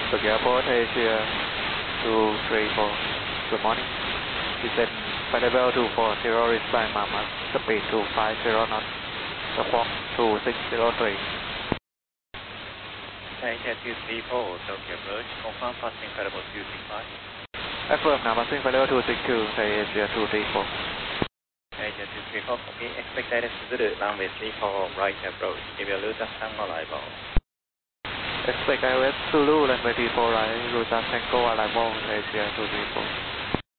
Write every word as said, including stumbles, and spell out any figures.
Tokyo Airport, Asia two three four. Good morning. Descend flight level two four zero, reach by Mama, speed two five zero knots, squawk two six zero three. Asia two three four, Tokyo approach, confirm passing flight level two six five. Affirm, now passing flight level two six two, Thai Asia two three four. Asia two three four, copy, expect guidance Zulu, runway three four, right approach, give your route Tango arrival. Expect I O S Zulu, runway three four right, route Tango arrival, Asia two three four.